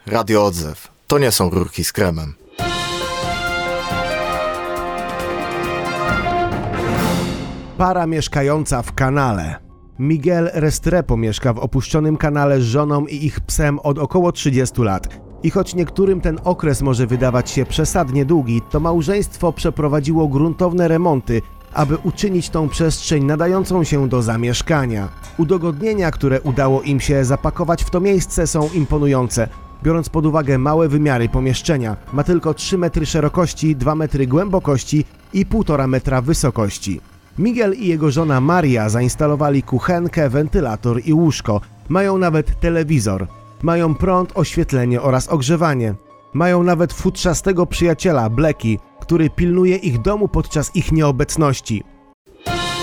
Radio Odzew. To nie są rurki z kremem. Para mieszkająca w kanale. Miguel Restrepo mieszka w opuszczonym kanale z żoną i ich psem od około 30 lat. I choć niektórym ten okres może wydawać się przesadnie długi, to małżeństwo przeprowadziło gruntowne remonty, aby uczynić tą przestrzeń nadającą się do zamieszkania. Udogodnienia, które udało im się zapakować w to miejsce, są imponujące. Biorąc pod uwagę małe wymiary pomieszczenia, ma tylko 3 metry szerokości, 2 metry głębokości i 1,5 metra wysokości. Miguel i jego żona Maria zainstalowali kuchenkę, wentylator i łóżko. Mają nawet telewizor. Mają prąd, oświetlenie oraz ogrzewanie. Mają nawet futrzastego przyjaciela, Blackie, który pilnuje ich domu podczas ich nieobecności.